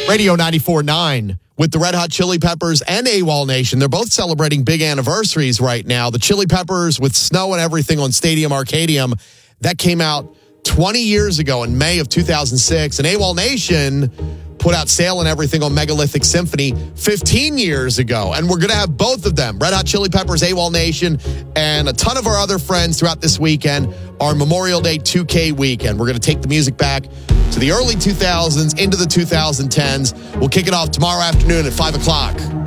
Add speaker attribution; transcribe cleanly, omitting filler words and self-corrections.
Speaker 1: Radio 94.9 with the Red Hot Chili Peppers and AWOL Nation. They're both celebrating big anniversaries right now. The Chili Peppers with Snow and Everything on Stadium Arcadium. That came out 20 years ago in May of 2006. And AWOL Nation put out Sail and Everything on Megalithic Symphony 15 years ago. And we're going to have both of them, Red Hot Chili Peppers, AWOL Nation, and a ton of our other friends throughout this weekend, our Memorial Day 2K weekend. We're going to take the music back to the early 2000s, into the 2010s. We'll kick it off tomorrow afternoon at 5 o'clock.